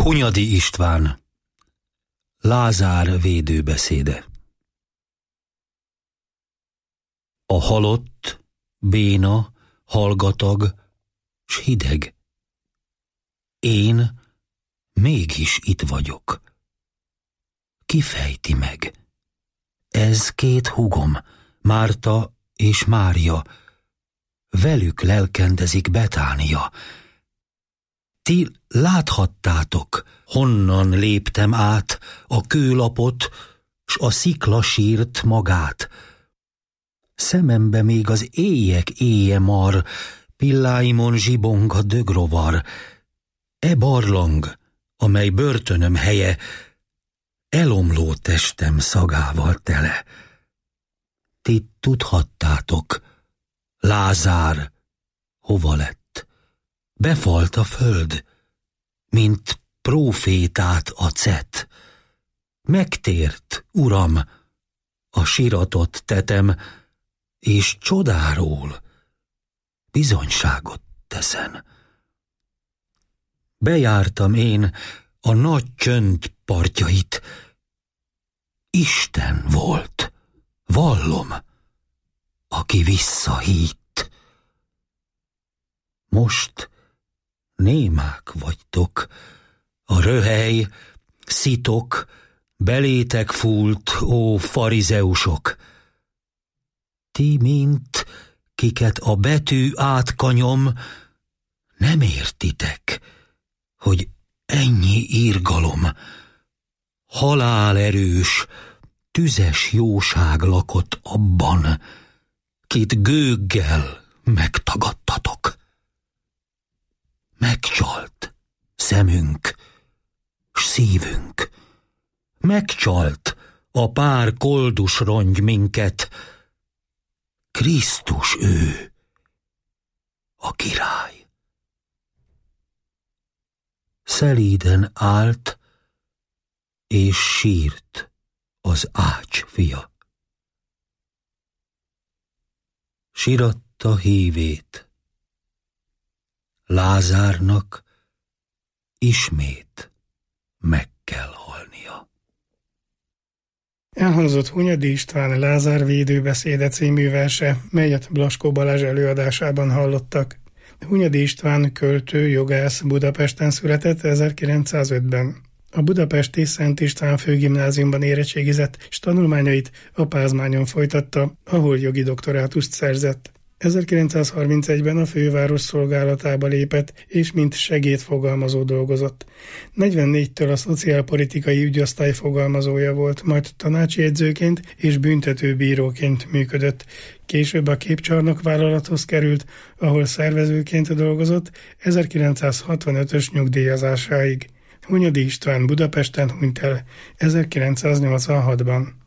Hunyadi István. Lázár védőbeszéde. A halott, béna, hallgatag, s hideg. Én mégis itt vagyok. Ki fejti meg? Ez két húgom, Márta és Mária. Velük lelkendezik Betánia. Ti láthattátok, honnan léptem át a kőlapot, s a szikla sírt magát. Szemembe még az éjek éje mar, pilláimon zsibong a dögrovar. E barlang, amely börtönöm helye, elomló testem szagával tele. Ti tudhattátok, Lázár hova lett? Befalt a föld, mint prófétát a cet. Megtért, Uram, a siratot tetem, és csodáról bizonyságot teszem. Bejártam én a nagy csönd partjait. Isten volt, vallom, aki visszahítt. Most némák vagytok, a röhely, szitok, belétek fúlt, ó farizeusok. Ti mint, kiket a betű átkanyom, nem értitek, hogy ennyi irgalom, halálerős, tüzes jóság lakott abban, kit gőggel megtagadtatok. Megcsalt szemünk, s szívünk, megcsalt a pár koldus rongy minket. Krisztus ő, a király. Szelíden állt, és sírt az ács fia. Siratta hívét. Lázárnak ismét meg kell halnia. Elhangzott Hunyadi István Lázár védőbeszéde című verse, melyet Blaskó Balázs előadásában hallottak. Hunyadi István költő, jogász, Budapesten született 1905-ben. A budapesti Szent István Főgimnáziumban érettségizett, és tanulmányait a Pázmányon folytatta, ahol jogi doktorátust szerzett. 1931-ben a főváros szolgálatába lépett, és mint segédfogalmazó dolgozott. 44-től a szociálpolitikai ügyosztály fogalmazója volt, majd tanácsi jegyzőként és büntetőbíróként működött. Később a Képcsarnok vállalathoz került, ahol szervezőként dolgozott 1965-ös nyugdíjazásáig. Hunyadi István Budapesten hunyt el 1986-ban.